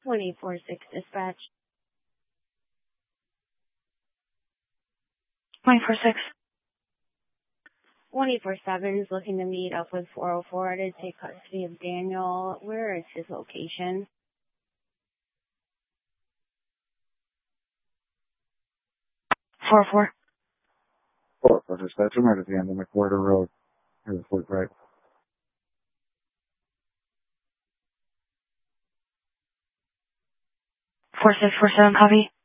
24-6 dispatch. 24-6. 24-7 is looking to meet up with 404 to take custody of Daniel. Where is his location? 404. 404 dispatch. I'm right at the end of McWhirter Road. Here's the right. 4647, copy.